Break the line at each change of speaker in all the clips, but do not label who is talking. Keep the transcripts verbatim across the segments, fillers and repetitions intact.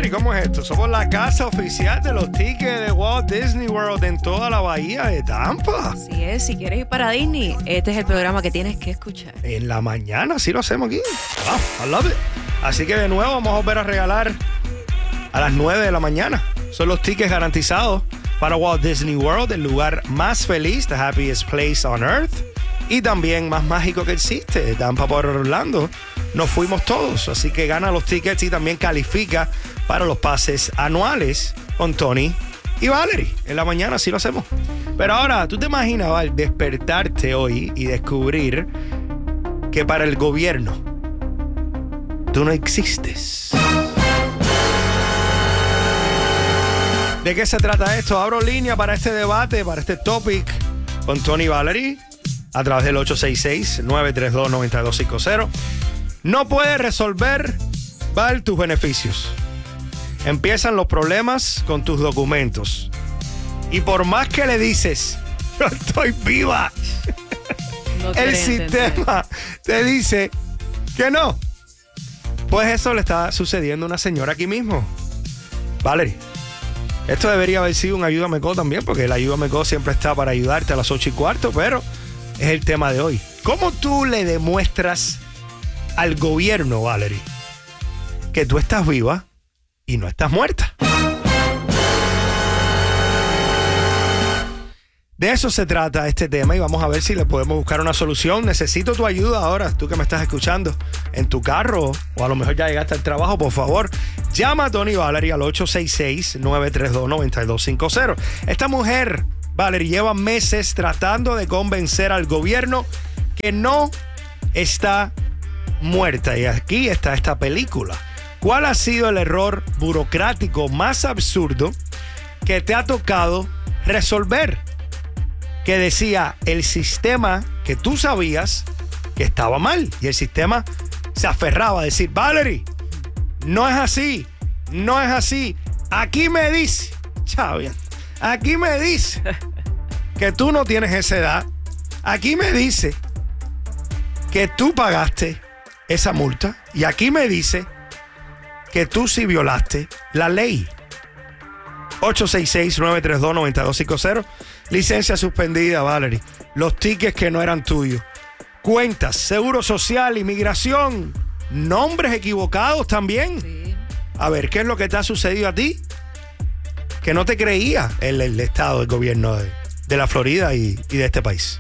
Valerie, ¿cómo es esto? Somos la casa oficial de los tickets de Walt Disney World en toda la bahía de Tampa.
Así es, si quieres ir para Disney, este es el programa que tienes que escuchar.
En la mañana, sí lo hacemos aquí. Wow, I love it. Así que de nuevo vamos a volver a regalar a las nueve de la mañana. Son los tickets garantizados para Walt Disney World, el lugar más feliz, the happiest place on earth, y también más mágico que existe, Tampa por Orlando. Nos fuimos todos, así que gana los tickets y también califica para los pases anuales con Tony y Valerie. En la mañana sí lo hacemos. Pero ahora, ¿tú te imaginas, Val, despertarte hoy y descubrir que para el gobierno tú no existes? ¿De qué se trata esto? Abro línea para este debate, para este topic con Tony y Valerie a través del ocho seis seis, nueve tres dos, nueve dos cinco cero. No puedes resolver, Val, tus beneficios. Empiezan los problemas con tus documentos. Y por más que le dices, yo estoy viva, no el sistema entender. Te dice que no. Pues eso le está sucediendo a una señora aquí mismo. Valerie, esto debería haber sido un Ayúdame Co también, porque el Ayúdame Co siempre está para ayudarte a las ocho y cuarto, pero es el tema de hoy. ¿Cómo tú le demuestras al gobierno, Valerie, que tú estás viva y no estás muerta? De eso se trata este tema y vamos a ver si le podemos buscar una solución. Necesito tu ayuda ahora, tú que me estás escuchando en tu carro o a lo mejor ya llegaste al trabajo. Por favor, llama a Tony y Valerie al ocho seis seis, nueve tres dos, nueve dos cinco cero. Esta mujer, Valerie, lleva meses tratando de convencer al gobierno que no está muerta. Y aquí está esta película. ¿Cuál ha sido el error burocrático más absurdo que te ha tocado resolver? Que decía el sistema que tú sabías que estaba mal. Y el sistema se aferraba a decir, Valerie, no es así, no es así. Aquí me dice, chaval, aquí me dice que tú no tienes esa edad. Aquí me dice que tú pagaste esa multa. Y aquí me dice que tú sí violaste la ley. ocho seis seis, nueve tres dos, nueve dos cinco cero. Licencia suspendida, Valerie. Los tickets que no eran tuyos. Cuentas, seguro social, inmigración. Nombres equivocados también.
Sí.
A ver, ¿qué es lo que te ha sucedido a ti? Que no te creía el, el estado, el gobierno de, de la Florida y, y de este país.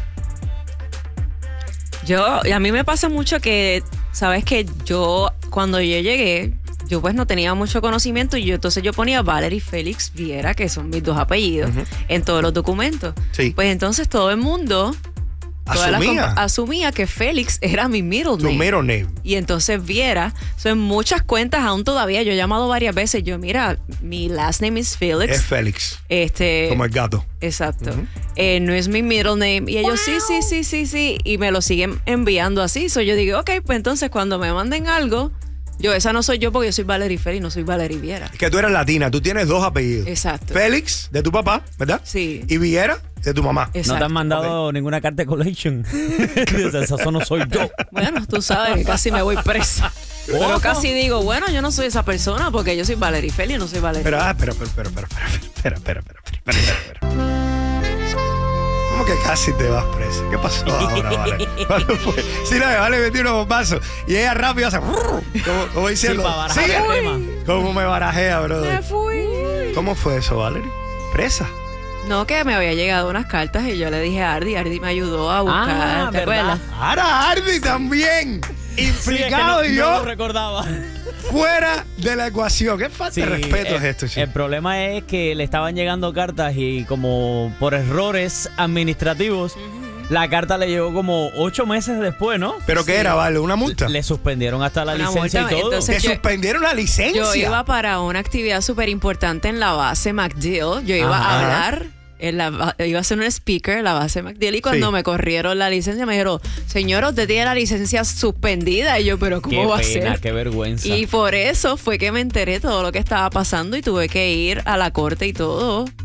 Yo, a mí me pasa mucho que, sabes que yo, cuando yo llegué, yo pues no tenía mucho conocimiento y yo entonces yo ponía Valerie Félix Viera, que son mis dos apellidos, uh-huh, en todos los documentos.
Sí.
Pues entonces todo el mundo
asumía,
asumía que Félix era mi middle name.
Tu middle name.
Y entonces Viera, so en muchas cuentas aún todavía, yo he llamado varias veces, yo mira, mi last name is Felix.
Es Félix.
Este,
como el gato.
Exacto.
Uh-huh.
Eh, no es mi middle name. Y ellos, wow, sí, sí, sí, sí, sí. Y me lo siguen enviando así. So yo digo, ok, pues entonces cuando me manden algo, yo, esa no soy yo porque yo soy Valerie Félix, no soy Valerie Viera.
Es que tú eres latina, tú tienes dos apellidos.
Exacto.
Félix, de tu papá, ¿verdad?
Sí.
Y Viera, de tu mamá.
Exacto.
No te han mandado okay. ninguna carta de collection. Eso no soy yo.
Bueno, tú sabes que casi me voy presa. Pero casi digo, bueno, yo no soy esa persona porque yo soy Valerie Félix, no soy Valerie.
Pero, ah, pero, pero, pero, pero, pero, espera, espera, espera, espera, espera, espera. ¿Cómo que casi te vas presa? ¿Qué pasó ahora, Vale? ¿Cuándo fue? Sí, no, Vale metió unos bombazos y ella rápido hace como, como diciendo,
sí,
sí,
el tema.
¿Cómo me barajea, brother?
Me fui.
¿Cómo fue eso, Valerie? ¿Presa?
No, que me había llegado unas cartas y yo le dije a Ardi, Ardi me ayudó a buscar,
ah,
¿te acuerdas?
Ahora Ardi también, implicado,
sí, es que no,
y yo
no lo recordaba.
Fuera de la ecuación. ¿Qué falta
sí,
de respeto
el,
es esto, chico?
El problema es que le estaban llegando cartas y como por errores administrativos, uh-huh, la carta le llegó como ocho meses después, ¿no?
¿Pero
sí.
qué era, Vale? ¿Una multa?
Le suspendieron hasta la
una
licencia
multa,
y todo.
entonces
¿Te
yo,
suspendieron la licencia?
Yo iba para una actividad súper importante en la base MacDill. Yo iba
Ajá.
a hablar... En la, iba a ser un speaker en la base MacDill y cuando
sí.
me corrieron la licencia me dijeron, señor, usted tiene la licencia suspendida. Y yo, pero ¿cómo
qué
va
pena,
a ser?
Qué vergüenza.
Y por eso fue que me enteré todo lo que estaba pasando y tuve que ir a la corte y todo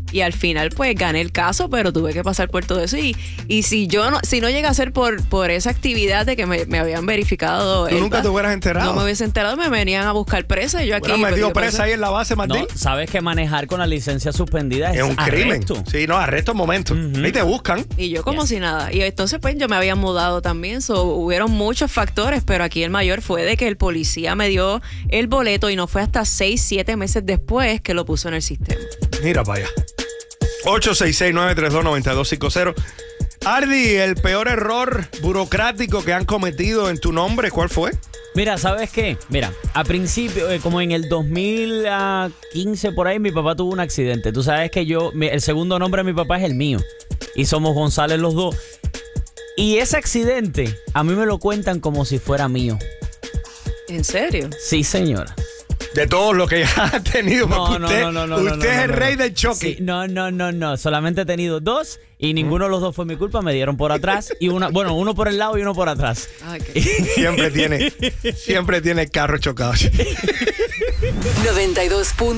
y al final pues gané el caso, pero tuve que pasar por todo eso y, y si yo no, si no llega a ser por, por esa actividad de que me, me habían verificado.
¿Tú nunca te hubieras enterado?
No me hubiese enterado, me venían a buscar presa y yo aquí.
Bueno, metido presa ahí en la base, Martín.
No, sabes que manejar con la licencia suspendida es,
es un crimen.
Arresto.
Sí, no, arresto en momento. Uh-huh. Y te buscan.
Y yo como yes. si nada. Y entonces pues yo me había mudado también, so, hubieron muchos factores, pero aquí el mayor fue de que el policía me dio el boleto y no fue hasta seis, siete meses después que lo puso en el sistema.
Mira para allá. ocho seis seis, nueve tres dos, nueve dos cinco cero. Ardi, el peor error burocrático que han cometido en tu nombre, ¿cuál fue?
Mira, ¿sabes qué? Mira, a principio, eh, como en el dos mil quince por ahí, mi papá tuvo un accidente. Tú sabes que yo, mi, el segundo nombre de mi papá es el mío. Y somos González los dos. Y ese accidente, a mí me lo cuentan como si fuera mío.
¿En serio?
Sí, señora.
De todos los que ya ha tenido.
No,
usted,
no, no, no, no,
usted
no, no,
es
no,
el
no,
rey
no.
del choque.
Sí, no, no, no, no. Solamente he tenido dos y ninguno de los dos fue mi culpa. Me dieron por atrás y una, bueno, uno por el lado y uno por atrás.
Okay.
Siempre tiene, siempre tiene el carro chocado.
noventa y dos punto